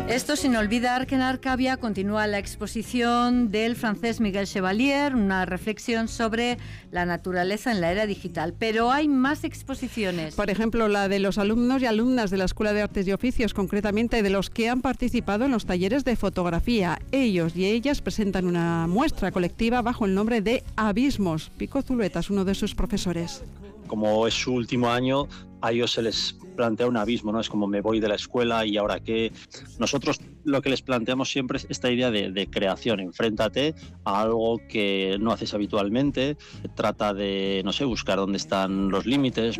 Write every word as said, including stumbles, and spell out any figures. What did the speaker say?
Esto sin olvidar que en Arcavia continúa la exposición del francés Miguel Chevalier, una reflexión sobre la naturaleza en la era digital. Pero hay más exposiciones. Por ejemplo, la de los alumnos y alumnas de la Escuela de Artes y Oficios, concretamente de los que han participado en los talleres de fotografía. Ellos y ellas presentan una muestra colectiva bajo el nombre de Abismos. Pico Zulueta es uno de sus profesores. Como es su último año, a ellos se les plantea un abismo, ¿no? Es como me voy de la escuela y ahora qué. Nosotros lo que les planteamos siempre es esta idea de, de creación. Enfréntate a algo que no haces habitualmente, trata de, no sé, buscar dónde están los límites.